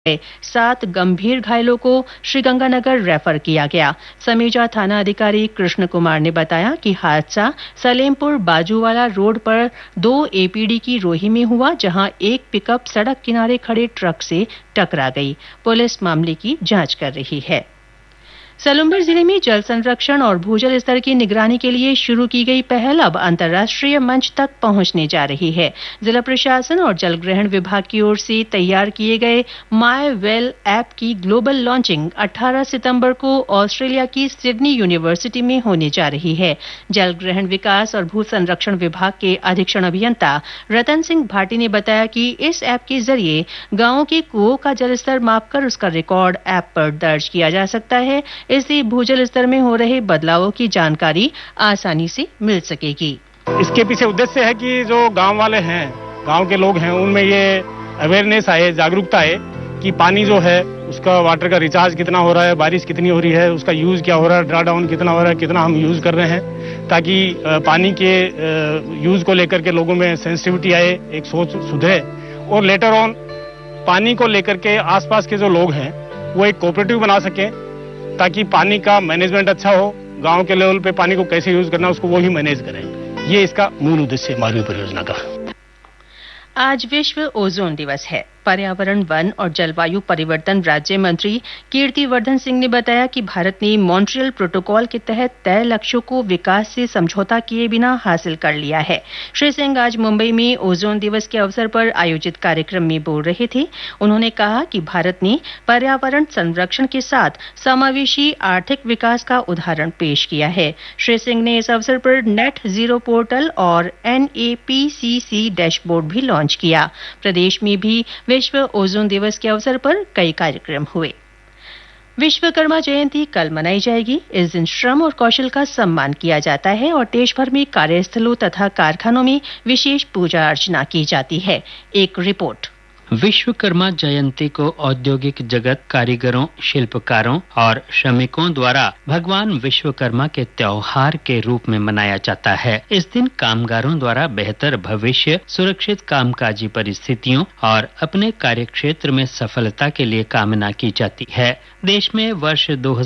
7 गंभीर घायलों को श्रीगंगानगर रेफर किया गया। समीजा थाना अधिकारी कृष्ण कुमार ने बताया कि हादसा सलेमपुर बाजूवाला रोड पर 2 एपीडी की रोही में हुआ, जहां एक पिकअप सड़क किनारे खड़े ट्रक से टकरा गई। पुलिस मामले की जांच कर रही है। सलुम्बर जिले में जल संरक्षण और भूजल स्तर की निगरानी के लिए शुरू की गई पहल अब अंतर्राष्ट्रीय मंच तक पहुंचने जा रही है। जिला प्रशासन और जल ग्रहण विभाग की ओर से तैयार किए गए माई वेल ऐप की ग्लोबल लॉन्चिंग 18 सितंबर को ऑस्ट्रेलिया की सिडनी यूनिवर्सिटी में होने जा रही है। जल ग्रहण विकास और भू संरक्षण विभाग के अधीक्षण अभियंता रतन सिंह भाटी ने बताया कि इस ऐप के जरिए गांवों के कुओं का जलस्तर मापकर उसका रिकॉर्ड ऐप पर दर्ज किया जा सकता है। इससे भूजल स्तर में हो रहे बदलावों की जानकारी आसानी से मिल सकेगी। इसके पीछे उद्देश्य है कि जो गांव वाले हैं, गांव के लोग हैं, उनमें ये अवेयरनेस आए, जागरूकता आए कि पानी जो है उसका वाटर का रिचार्ज कितना हो रहा है, बारिश कितनी हो रही है, उसका यूज क्या हो रहा है, ड्रा डाउन कितना हो रहा है, कितना हम यूज कर रहे हैं, ताकि पानी के यूज को लेकर के लोगों में सेंसिटिविटी आए, एक सोच सुधरे और लेटर ऑन पानी को लेकर के आसपास के जो लोग हैं वो एक कोऑपरेटिव बना सके, ताकि पानी का मैनेजमेंट अच्छा हो। गांव के लेवल पे पानी को कैसे यूज करना उसको वो ही मैनेज करें। ये इसका मूल उद्देश्य है मालवी परियोजना का। आज विश्व ओजोन दिवस है। पर्यावरण, वन और जलवायु परिवर्तन राज्य मंत्री कीर्तिवर्धन सिंह ने बताया कि भारत ने मॉन्ट्रियल प्रोटोकॉल के तहत तय लक्ष्यों को विकास से समझौता किए बिना हासिल कर लिया है। श्री सिंह आज मुंबई में ओजोन दिवस के अवसर पर आयोजित कार्यक्रम में बोल रहे थे। उन्होंने कहा कि भारत ने पर्यावरण संरक्षण के साथ समावेशी आर्थिक विकास का उदाहरण पेश किया है। श्री सिंह ने इस अवसर पर नेट जीरो पोर्टल और NAPCC डैशबोर्ड भी लॉन्च किया। प्रदेश में भी विश्व ओजोन दिवस के अवसर पर कई कार्यक्रम हुए। विश्वकर्मा जयंती कल मनाई जाएगी। इस दिन श्रम और कौशल का सम्मान किया जाता है और देश भर में कार्यस्थलों तथा कारखानों में विशेष पूजा अर्चना की जाती है। एक रिपोर्ट। विश्वकर्मा जयंती को औद्योगिक जगत, कारीगरों, शिल्पकारों और श्रमिकों द्वारा भगवान विश्वकर्मा के त्योहार के रूप में मनाया जाता है। इस दिन कामगारों द्वारा बेहतर भविष्य, सुरक्षित कामकाजी परिस्थितियों और अपने कार्यक्षेत्र में सफलता के लिए कामना की जाती है। देश में वर्ष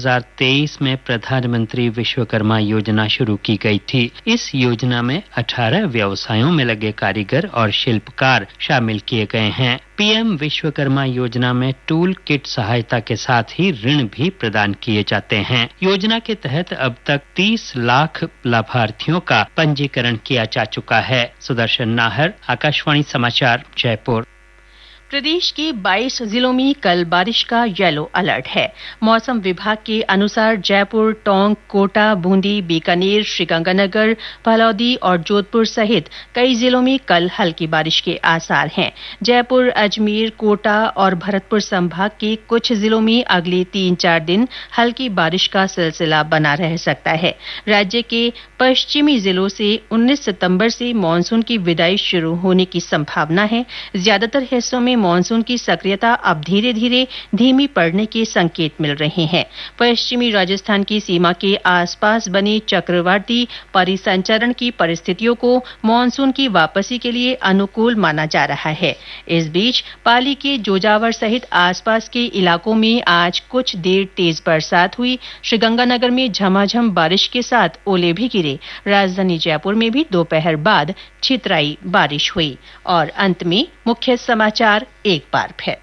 2023 में प्रधानमंत्री विश्वकर्मा योजना शुरू की गई थी। इस योजना में 18 व्यवसायों में लगे कारीगर और शिल्पकार शामिल किए गए हैं। पीएम विश्वकर्मा योजना में टूल किट सहायता के साथ ही ऋण भी प्रदान किए जाते हैं। योजना के तहत अब तक 30 लाख लाभार्थियों का पंजीकरण किया जा चुका है। सुदर्शन नाहर, आकाशवाणी समाचार, जयपुर। प्रदेश के 22 जिलों में कल बारिश का येलो अलर्ट है। मौसम विभाग के अनुसार जयपुर, टोंक, कोटा, बूंदी, बीकानेर, श्रीगंगानगर, फलौदी और जोधपुर सहित कई जिलों में कल हल्की बारिश के आसार हैं। जयपुर, अजमेर, कोटा और भरतपुर संभाग के कुछ जिलों में अगले 3-4 दिन हल्की बारिश का सिलसिला बना रह सकता है। राज्य के पश्चिमी जिलों से 19 सितंबर से मानसून की विदाई शुरू होने की संभावना है। ज्यादातर हिस्सों में मानसून की सक्रियता अब धीरे धीरे धीमी पड़ने के संकेत मिल रहे हैं। पश्चिमी राजस्थान की सीमा के आसपास बने चक्रवाती परिसंचरण की परिस्थितियों को मानसून की वापसी के लिए अनुकूल माना जा रहा है। इस बीच पाली के जोजावर सहित आसपास के इलाकों में आज कुछ देर तेज बरसात हुई। श्रीगंगानगर में झमाझम बारिश के साथ ओले भी गिरे। राजधानी जयपुर में भी दोपहर बाद छितराई बारिश हुई। और अंत में मुख्य समाचार एक बार फिर।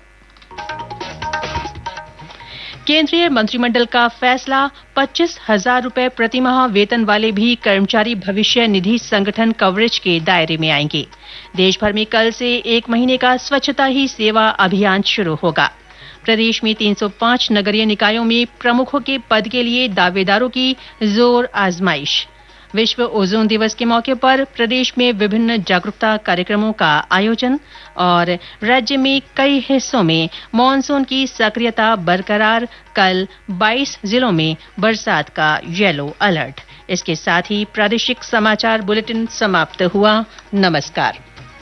केंद्रीय मंत्रिमंडल का फैसला, 25,000 रुपए प्रतिमाह वेतन वाले भी कर्मचारी भविष्य निधि संगठन कवरेज के दायरे में आएंगे। देश भर में कल से 1 महीने का स्वच्छता ही सेवा अभियान शुरू होगा। प्रदेश में 305 नगरीय निकायों में प्रमुखों के पद के लिए दावेदारों की जोर आजमाइश। विश्व ओजोन दिवस के मौके पर प्रदेश में विभिन्न जागरूकता कार्यक्रमों का आयोजन। और राज्य में कई हिस्सों में मानसून की सक्रियता बरकरार, कल 22 जिलों में बरसात का येलो अलर्ट। इसके साथ ही प्रादेशिक समाचार बुलेटिन समाप्त हुआ। नमस्कार।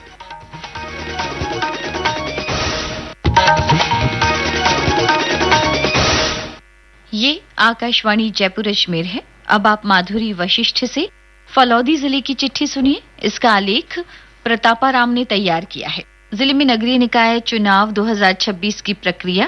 ये आकाशवाणी जयपुर अजमेर है। अब आप माधुरी वशिष्ठ से फलौदी जिले की चिट्ठी सुनिए। इसका आलेख प्रतापाराम ने तैयार किया है। जिले में नगरीय निकाय चुनाव 2026 की प्रक्रिया